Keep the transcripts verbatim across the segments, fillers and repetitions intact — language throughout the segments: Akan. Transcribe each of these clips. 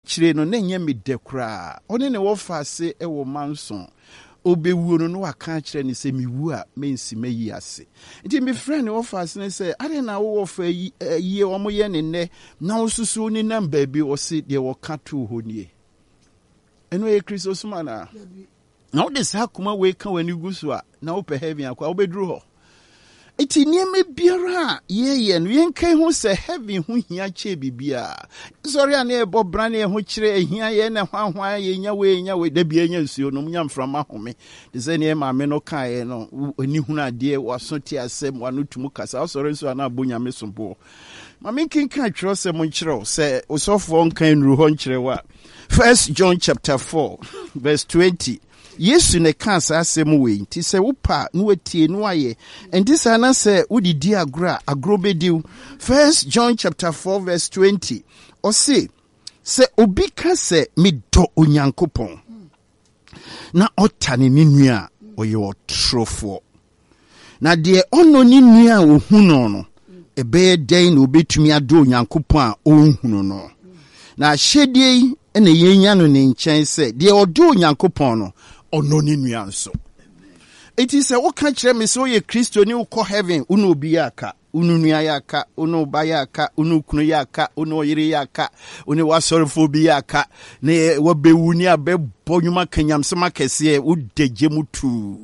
chire no na nya me dekra one ne wo fa ase e wo manson obewu no no aka chire ne se mewu a mensi mayi ase nti me friend wo fa ase ne se ade na wo fa yi ye wo mo ye ne ne na wo susu ni number bi wo se de wo ka to ho nie eno e Kristo suma na na wo de sa kuma we ka wani gusu a na wo pe heaven akwa wo bedru ho iti nieme biara ye ye no yen kai ho se heaven ho hia che bibia sorry an e bo brane ho kire ehia ye na hwanhwan ye nya we nya we da bia nya nsuo no nya mframa home de se ne ma me no kan ye no ani hunu ade waso ti asem wano tumu kasa sorry nso ana abonya me sombo ma me kin kan twro se mo nkire se osofo nkan nru ho nkire wa First John chapter four verse twenty. Yesu ne kansa asem we nti se wopa no atie no aye enti sa na se wodidi agro agro bediw. First John chapter four verse twenty. O se se obi ka se me do onyankopon na otane ni nua oye otrofo na de ono ni nua ohunu no ebe den na obetumi ado onyankopon a ohunu no na hyedie ene yenya no ne nkyɛn se de odo onyankopon no ono ni nua nso. It is a woka kire me so ye Kristo ni ukọ heaven unu obi yaka unu nua yaka unu ba yaka unu kunu yaka unu yire yaka unu wasorofo bi yaka ne wabewu ni abebɔ nwuma kanyamsema kese udegye mutu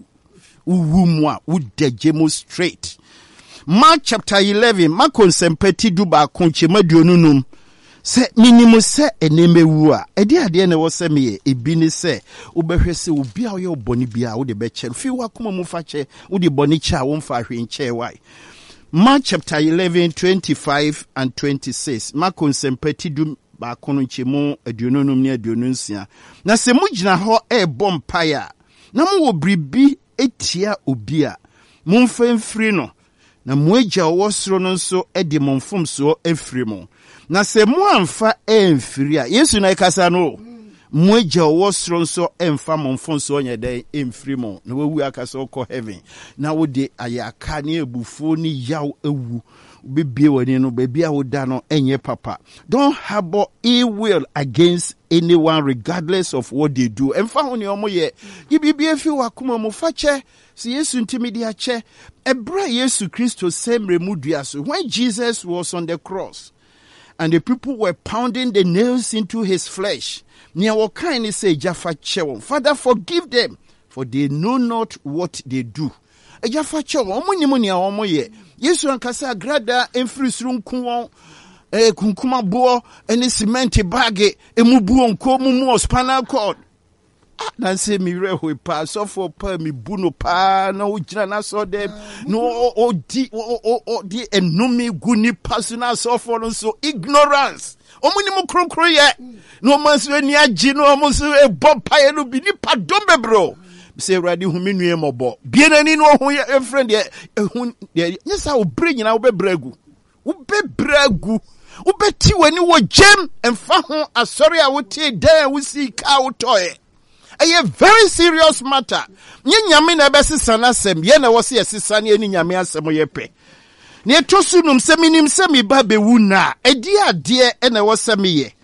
uwu a udegye mu straight. Mark chapter eleven makonsempeti duba konche maduonunum se minimu se enemewu a edi ade na wo se me ebi ni se wobehwe se obi a wo ye oboni bia wo de be che fi wa kuma mu fa che wo de boni cha wo mfa hwe nche wai. Mark chapter eleven twenty-five and twenty-six makonsempeti du ba kono nchemu aduonunum ni aduonunsia na se mugina ho e bompaya na mo wo bribi etia obi a mumfa mfiri no na moagya wo soro no nso e de momfom so afiri mo na se mo amfa emfiri a Yesu na ikasa no moagya wo soro nso emfa momfom so onye den emfiri mo na wawu akasa okọ heaven na wo de ayaka ne ebufuo ni yaw ewu bibie wani no bebia wo da no enye papa. Don't harbor ill will against anyone regardless of what they do. Emfa ho ne omo ye yibibie fi wakoma mu fache si Yesu ntimidi ache ebra Yesu Kristo semre mudua so when Jesus was on the cross and the people were pounding the nails into his flesh. Nia wo kan ni say jafa chewo Father forgive them for they know not what they do. Ejafa chewo omo nimu nia omo ye Yesu ankasa grada emfiri suru nkuwon eh kunkuma bo ene cement bag emubuo nko mumu spinal cord na se mi reho pa so for pa mi buno pa na ojina na so dem no o di o di enumi guni personal so for so ignorance omuni mu kronkro ye no manso ani agi no omuso e bompa ye no bi ni pa dombe bro say ready hu me nue mobo bie nani no ho ye friend ye hu ye yesa wo bre nyina wo be bragu wo be bragu wo beti wani wo gem emfa ho asori a wo tie dan wo si ka wo toye a very serious matter nye nyame na be sesa na sem ye na wo se sesa ne ani nyame asem ye pe ne to sunum se minim se mi ba be wu na edi ade e na wo se me ye.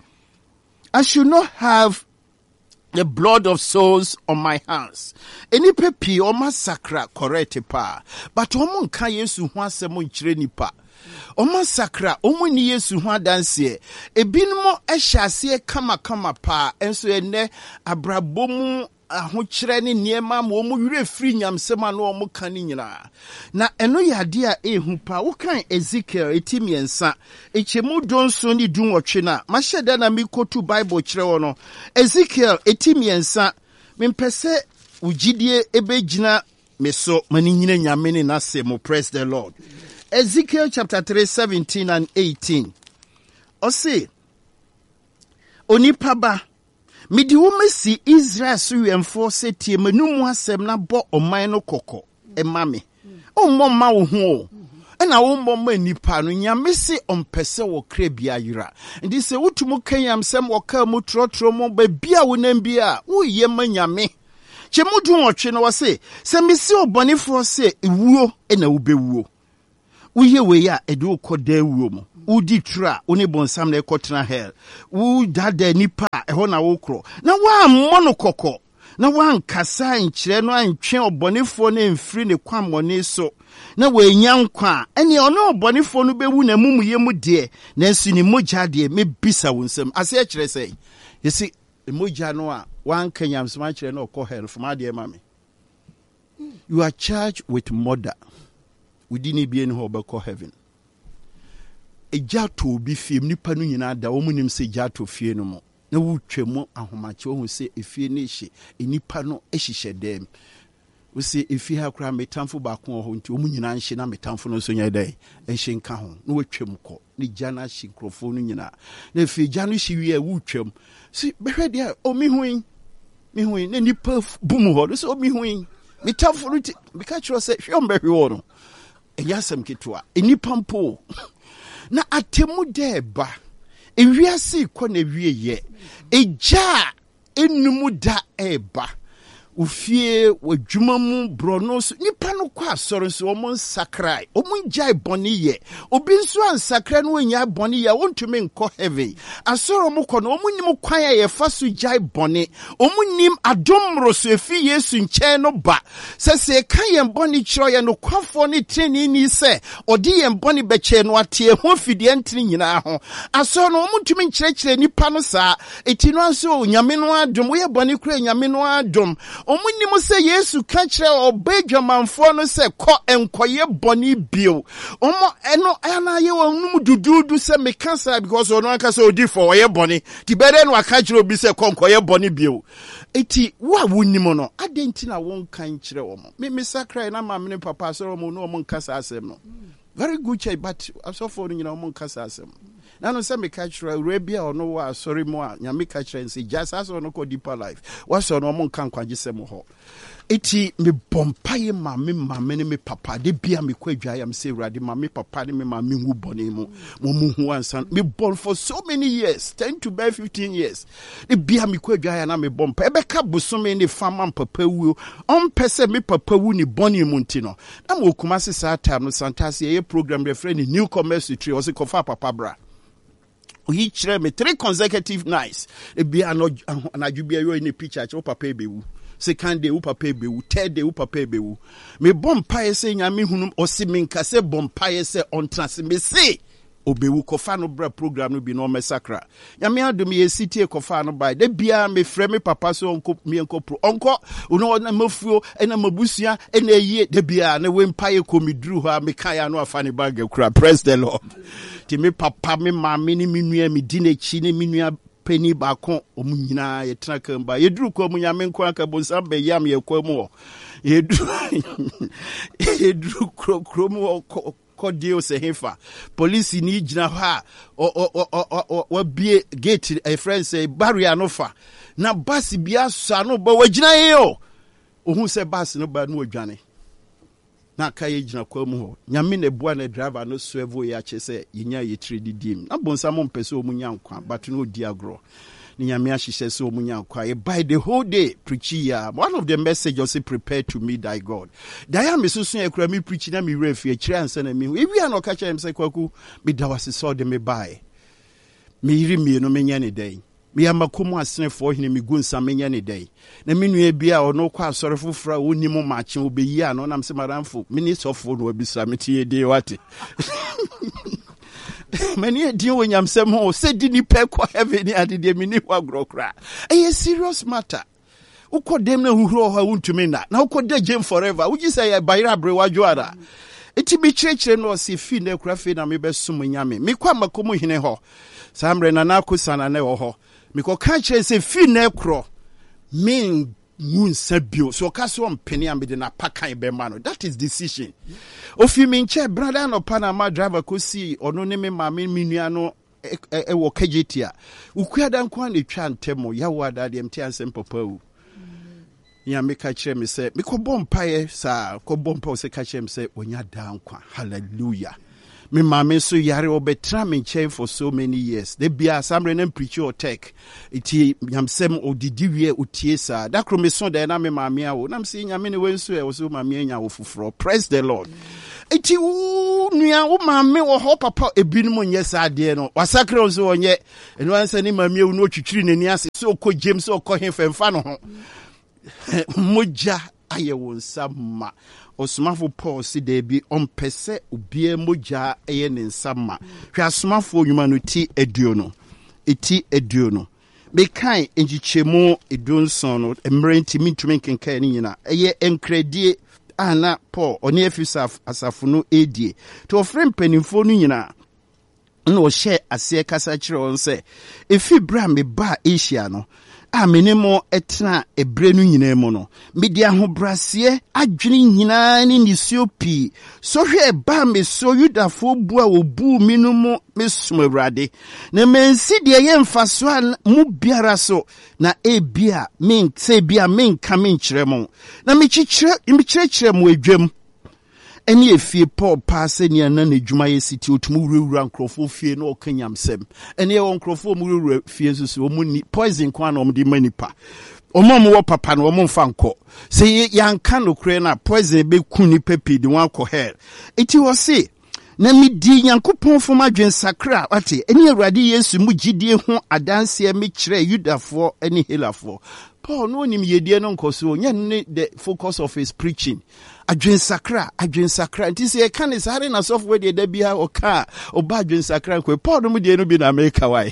I should not have the blood of souls on my hands. Any pepi o massacre correct pa. But omo nka Yesu ho asem nkyire nipa. O massacre omo ni Yesu ho adanse. Ebinumo ehyase kama kama pa. Enso ene abrabomu ahokyere ne niema ma omo wire free nyamsema na omo kan nyina. Na eno yade a ehu pa wo kan Ezekiel etimiensa echemu donso ni dunwotwe na mahyeda na mikotu Bible kyerɛ wo no Ezekiel etimiensa mempese ugidie ebegina meso mani nyina nyame ne nasemo. Praise the Lord. Ezekiel chapter three seventeen and eighteen. Ose onipa ba midi wo mesi Israel so yemfo setie manum asem na bo oman no kokko ema me o mmɔ ma wo ho ena wo mmɔ ma nipa no nyame se ompese wo kra bia yira ndi se wotumu kanyam sem wo ka mu trotro mo ba bia wo nam bia wo ye ma nyame che mudu wotwe no wo se se mesi obonefo se ewuo ena wo bewuo wo ye we ya edu koda ewuo mo udi tra oni bonsam na ekotena hell u dada nipa eho na wokro na wa mono kokko na wa nkasa nkyere no antwe obonefo na mfiri ne kwamone so na we nyankwa ene ono obonefo no bewu na mumuye mu de na nsu ni mogya de me bisa wonsam ase akire sei yesi mogya no a wan kanyam sma kire na okọ hell from ade mame. You are charged with murder. We didn't be in Hobako heaven. A jato be film nipa no nyina da wo munim se jato fie no mo. Na wo twemo ahomache wo se efie ne hye enipa no ehihye dem. We se efie ha kra metamfo ba ko ho nti wo nyina nhye na metamfo no so nya dai ehye nka ho. Na wo twem ko. Ni jana hye krofo no nyina. Na efie jana hye wie wo twem. Si behwe dia o mi huin. Mi huin na nipa bum ho. So mi huin. Me tamfo no ti because you say hwe mbehwe wo no. Eyasem kitwa enipa mpo na atemu deba ewiase ko na wieye eja enum da eba ufie wadwuma mu bronos nipa no kwa asoro so omon sakrai omon jai boni ye obi nso ansakra no anya boni ye wontumi nko heaven asoro mu ko no omon nim kwan ye fa so jai boni omon nim adomro so efi Yesu nche no ba se se kan ye boni kiro ye no kwafo ne treni ni se odi ye boni beche no ate ho fidie ntini nyina ho asoro no omon tumi nkyerɛkyerɛ nipa no saa eti no anso nyame no adom wo ye boni kura nyame no adom omuni mo se Yesu ka kire obedwamanfo no se ko enkoye boni bio omo eno ana ye wonum dududu se me cancer because ono aka se odi for ye boni ti bere no aka kire obi se ko enkoye boni bio eti wa wonnim no adenti na won kan kire wo mo me me sakrai na ma me papa so mo no mo nkasa asem no very good chai but so for you know mo nkasa asem na no se me ka kire rebia ono wa sorry mo a nya me ka kire nse just as ono ko deeper life wa so no mo nkan kwagye se mo ho eti me bompaye ma me ma me ne me papa de bia me kwadwa am se urade ma me papa ne me ma me hu bone mu mo mu hu ansan me born for so many years ten to by fifteen years de bia me kwadwa ya na me bompa e be ka bosome ne fama papa wu on pese me papa wu ni bone mu ntino na mo kuma se sa time no santase ye program refer ni new commerce tree o se kofa papa bra he chere me three consecutive nights e bia no anadwubia yo in a picture che papa e be wu second day upa pay bewu third day upa pay bewu me bompaye se nyame hunum osiminka se bompaye se ontrance me se obewu kofa no bra program no bi no mesakra nyame adom ye city kofa no by de bia me frɛ me papa so onko me onko pro onko uno na mafuo ena mabusua ena yie de bia na we mpaye komiduru ha me kaya no afa ne bag kura. Praise the Lord. Ti me papa me ma me ni menua me di na chi ne menua penny bakon omunyina ye tena kamba ye duru ko munyame nko aka bonsa be yam ye kwamu ye duru ye duru kro kro mu ko dio se hefa police ni gina ha o o o o bie gate a friend say barrier no fa na bus bia so no ba wagina ye o ohun se bus no ba no odwane na ka ye gina kwamu ho nyame na bua na driver no swervo ya che se yenya ye trade dim na bonsa mo mpese o munya nkwa but no di agro ni nyame ahihye se o munya nkwa ye by the whole day preach ya one of the message also prepare to meet thy God da ya mesusu ya kura me preach na me refi kire ansa na me hu ewi an okacha em se kwaku me da wase so de me buy me yiri me no menya ne dai me amakomu asenefo hene me gunsa menya ne dai na me nua bia ono kwa asore fofora oni mo mache obeyi ano nam se maramfo minisofo no abisa metie de wate many a deal when yam sem ho said didn't pay kwa heaven at the mini wa grokra a serious matter uko dem na huhuro ha wuntumi na na uko de game forever would say ya bayra brewa juara eti bi church no se fi na kura fi na me be sum nyame me kwa makomu hene ho samre na na kusana na wo ho me ko ka chere se fi na kro min mun sabio so ka so mpeni ambe na pakan be ma no that is decision ofi min che brother no panama driver ko si ono ne me ma me minua no e, e, e wo kajetia ukua dan kwa ne twa ntemo ya wada de mte ansem papa wu ya me ka kire me se me ko bompa ye sa ko bompa o se ka kire me se onya dan kwa hallelujah me mama so yare obetra me nkyɛn for so many years. They be a samre na preach or tech. Iti nyamsem odidi wie otie sa. Da kro me so da na me mama a wo. Na me se nyame ne wenso e wo so mama anya wo foforo. Praise the Lord. Iti u nua wo mama wo ho papa ebinum nyɛ sa de no. Wasakre on so onye. Eno ansa ni mama ewu no twitwiri nani ase. So ko James so ko hemfemfa no ho. Moja aye wo nsama. Osumafo Paul si debi ompese obie moja eye ne nsama. Hwe asumafo nyuma no ti eduo no. Eti eduo no. Be kan enjichemu edunson no emre ntimi ntumi kenkan ni nyina. Eye enkredie ana Paul oni efisaf asafo no edie. To ofrem panimfo no nyina. No share ase kasa kire on se efi bra me ba Asia no. A menemo etna ebre no nyina mu no medi ahobrase adwene nyina ni nisiopi so hwe ba me so yudafo bu a obu minumu mesum awrade na mensi de ye mfaso a mu biara so na ebia men se bia men ka men kyerɛ mo na me kyekere me kyerɛkyerɛ mo adwam eni efie Paul paase ni ana na dwuma ye siti otumu wurawura nkrofo fie na okanyamsem eni e won nkrofo mu wurawura fie susu omu ni poison kwa na omde manipa omo mo wo papa na omo mfa nko se yanka no kure na poison be kun ni pepi di wan ko hair eti wo se na mi di Nyankopɔn fom adwen sakra ate eni Awurade Yesu mu gidie ho adanse me kyerɛ Yudafo eni Helafo Paul no nim yedie no nkoso nya ne the focus of his preaching adwen sakra adwen sakra nti se ka ne sare na software de da bia o ka o ba adwen sakra ko Paul no mu de no bi na America wai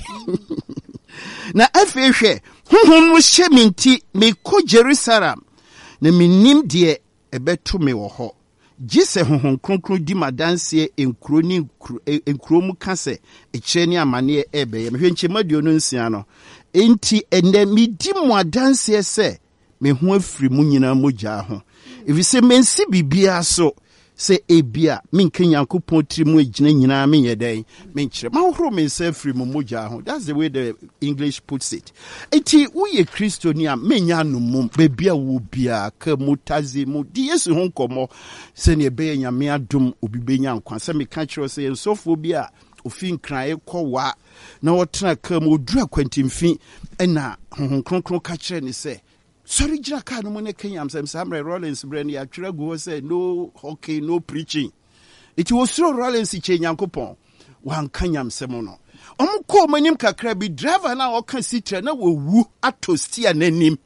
na afi hwe honhom no hye me nti me ko Jerusalem na me nim de ebeto me wo ho gise honhom kronkron di madanse enkuro ni enkuro mu kase ekyere ni amane ebe me hwe nkyemaduo no nsia no enti ene me di mu adanse se me ho afiri mu nyina mogya ho if se mensi bibia so se ebia min Nyankopɔn trimu agina nyina men yeden men kyerɛ ma horo men se afiri mu mogya ho. That's the way the English puts it. Enti uye Kristo ni a menya no mum bebia wo bia ka mutazi mu di Yesu ho nkomo se ne be nyame adom obi benya nkwa se me ka kyerɛ se ensofo bia ofin kran ekɔwa na wɔtena ka mu odura kwantimfi na honhom kronkron ka kyerɛ ne se sorry jira ka no ne Kenyam Sam Samuel Rollins brand ya twere go say no okay no preaching. It was so Rollins che Nyankopɔn wan Kenyam Sam no. Omo ko manim kakra bi driver na o kan sitra na wo wu atostia nanim.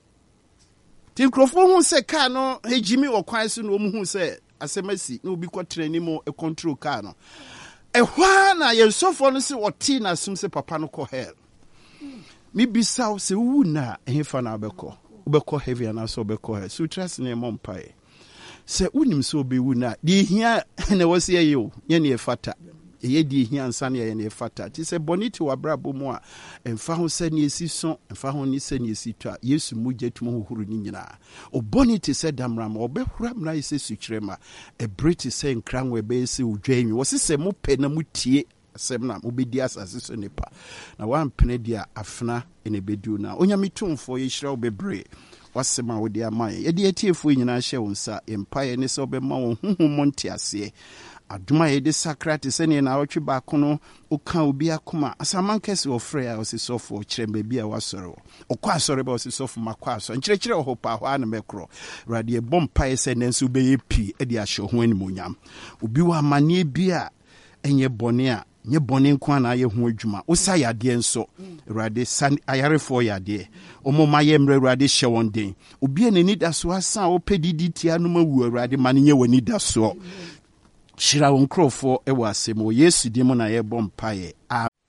Tin krofo hu se ka no hejimi wo kwan so no omo hu se asemasi na obi kwatra ni mo e control car no. E hwa na ye sofo no se woti na sum se papa no ko hell. Mi bisaw se wu na ehfa na abekɔ. Ubeko heavy and also beko he so trust ne mompae se unim so be wu na di hia na wose ye yo ye ne fata ye di hia ansa ne ye ne fata ti se boniti wa brabo mu a emfa ho se ne esi so emfa ho ni se ne esi twa Yesu mu jetum hohuru ni nyina o boniti se damram obehura mra ise sukrema e briti se nkranwe be ese udwanwi wose se mu pe na mu tie asem na obedi asase so nipa na wan pene dia afna ene bedu na onyame tumfo ye hira obebre wasema wo dia maye ye de atiefo nyina hye wonsa empire ne so bema wo huhum ntiase aduma ye de sakrate se ne na wotwe ba kono oka obi akoma asamankese ofre a osisofo kirembe bia wasoro okwa asore ba osisofo makwa aso nkirekire ho pa ho ana mekro rade bompae se nenso be pi e de ahye ho animonyam obi wa mane bia enye bone a nye bone nko na ye ho adwuma usa yade nso Awurade san ayarefo yade omo maye mre Awurade hye won den obi anani da so asan wo pedidi tia no mawu Awurade mane nye wani da so shira won krofo e wa asem Yesu di mo na ye bompae.